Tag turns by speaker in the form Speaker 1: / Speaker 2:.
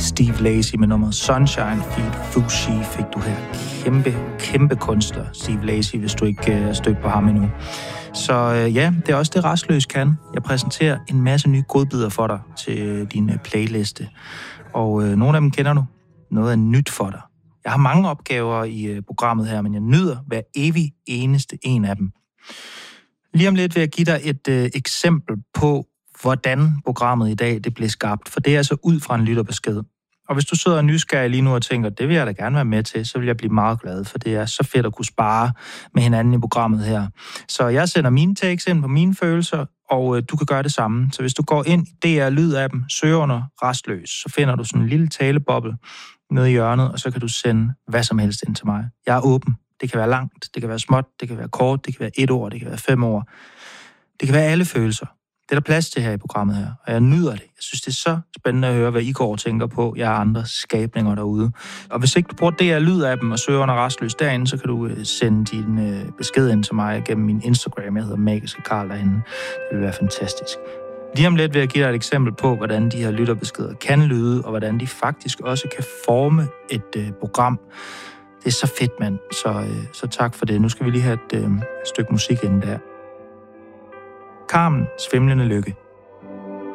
Speaker 1: Steve Lacy med nummeret Sunshine feat. Fushi fik du her. Kæmpe kunstner, Steve Lacy, hvis du ikke er stødt på ham endnu. Så ja, det er også det, Rastløs kan. Jeg præsenterer en masse nye godbidder for dig til din playliste. Og nogle af dem kender du. Noget er nyt for dig. Jeg har mange opgaver i programmet her, men jeg nyder hver evig eneste en af dem. Lige om lidt vil jeg give dig et eksempel på, hvordan programmet i dag det blev skabt. For det er altså ud fra en lytterbesked. Og hvis du sidder og nysgerrig lige nu og tænker, det vil jeg da gerne være med til, så vil jeg blive meget glad, for det er så fedt at kunne spare med hinanden i programmet her. Så jeg sender mine takes ind på mine følelser, og du kan gøre det samme. Så hvis du går ind i DR Lyd-appen, søger under Rastløs, så finder du sådan en lille taleboble nede i hjørnet, og så kan du sende hvad som helst ind til mig. Jeg er åben. Det kan være langt, det kan være småt, det kan være kort, det kan være 1 ord, det kan være 5 ord. Det kan være alle følelser. Det er der plads til her i programmet her, og jeg nyder det. Jeg synes, det er så spændende at høre, hvad I går og tænker på. Jeg har andre skabninger derude. Og hvis ikke du bruger DR Lyd-appen og søger under Rastløs derinde, så kan du sende din besked ind til mig gennem min Instagram. Jeg hedder Magiske Karl derinde. Det vil være fantastisk. Lige om lidt vil jeg give dig et eksempel på, hvordan de her lytterbeskeder kan lyde, og hvordan de faktisk også kan forme et program. Det er så fedt, mand. Så tak for det. Nu skal vi lige have et stykke musik inden der. Carmen, Svimlende Lykke.